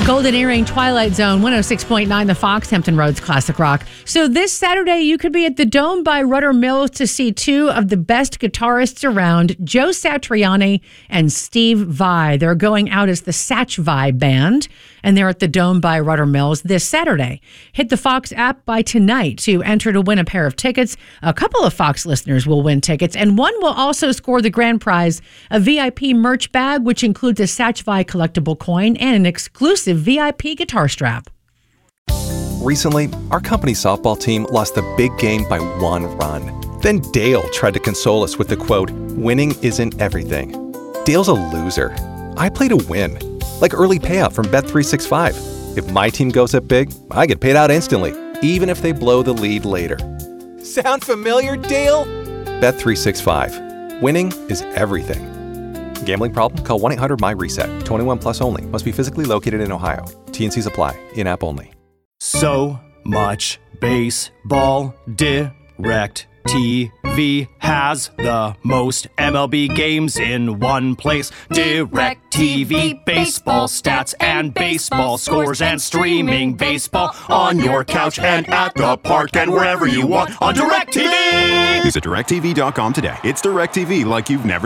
Golden Earring, Twilight Zone, 106.9, the Fox, Hampton Roads Classic Rock. So this Saturday, you could be at the Dome by Rudder Mills to see two of the best guitarists around, Joe Satriani and Steve Vai. They're going out as the Satch Vai Band, and they're at the Dome by Rudder Mills this Saturday. Hit the Fox app by tonight to enter to win a pair of tickets. A couple of Fox listeners will win tickets, and one will also score the grand prize, a VIP merch bag, which includes a Satch Vai collectible coin and an exclusive VIP guitar strap. Recently, our company's softball team lost the big game by 1 run. Then Dale tried to console us with the quote, "Winning isn't everything." Dale's a loser. I play to win, like early payout from Bet365. If my team goes up big, I get paid out instantly, even if they blow the lead later. Sound familiar, Dale? Bet365. Winning is everything. Gambling problem? Call 1-800-MY-RESET. 21 plus only. Must be physically located in Ohio. T&Cs apply. In-app only. So much baseball. DirecTV has the most MLB games in one place. DirecTV baseball stats and baseball scores and streaming baseball on your couch and at the park and wherever you want on DirecTV. Visit DirecTV.com today. It's DirecTV like you've never